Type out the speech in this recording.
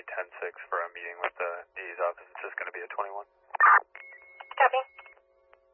me 10-6 for a meeting with the DE's office. It's just going to be a 21.